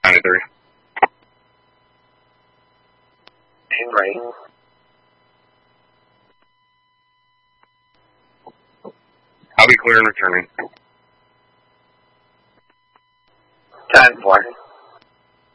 93. Aim right. I'll be clear and returning. 10-4.